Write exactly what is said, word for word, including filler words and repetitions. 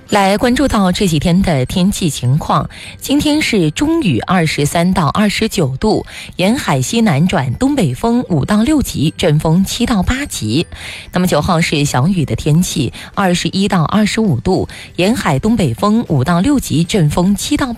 来关注到这几天的天气情况。今天是中雨二十三到二十九度，沿海西南转东北风五到六级，阵风七到八级。那么九号是小雨的天气，二十一到二十五度，沿海东北风五到六级，阵风七到